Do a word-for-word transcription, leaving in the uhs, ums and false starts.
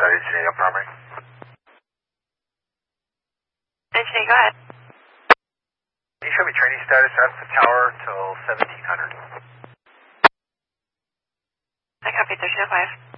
Side engineering up primary. Engineering, go ahead. Can you show me training status at the tower till seventeen hundred? I copy thirteen oh five.